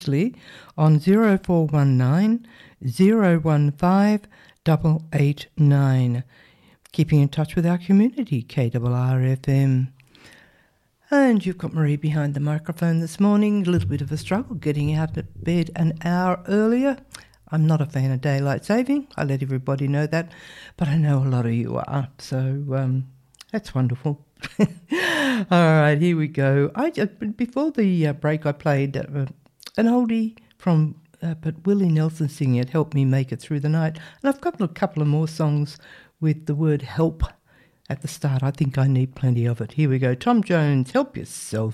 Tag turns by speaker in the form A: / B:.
A: on 0419 015 889. Keeping in touch with our community, KRRFM. And you've got Marie behind the microphone this morning. A little bit of a struggle getting out of bed an hour earlier. I'm not a fan of daylight saving. I let everybody know that. But I know a lot of you are. So that's wonderful. All right, here we go. Before the break, I played an oldie from but Willie Nelson singing it, Help Me Make It Through the Night. And I've got a couple of more songs with the word help at the start. I think I need plenty of it. Here we go. Tom Jones, Help Yourself.